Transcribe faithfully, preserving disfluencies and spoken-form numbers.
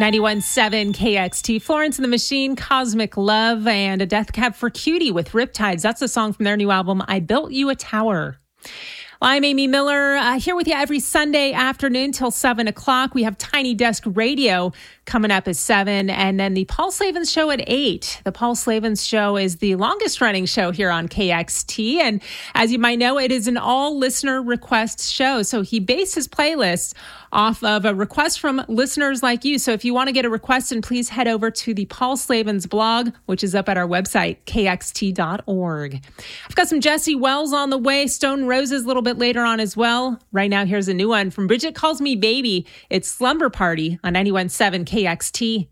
ninety-one point seven K X T, Florence and the Machine, Cosmic Love, and A Death Cab for Cutie with Riptides. That's a song from their new album, I Built You a Tower. Well, I'm Amy Miller, uh, here with you every Sunday afternoon till seven o'clock. We have Tiny Desk Radio coming up at seven, and then the Paul Slavens Show at eight. The Paul Slavens Show is the longest running show here on K X T, and as you might know, it is an all listener request show. So he based his playlist off of a request from listeners like you. So if you want to get a request, and please head over to the Paul Slavens blog, which is up at our website, K X T dot org. I've got some Jesse Wells on the way, Stone Roses a little bit later on as well. Right now, here's a new one from Bridget Calls Me Baby. It's Slumber Party on ninety-one point seven K X T.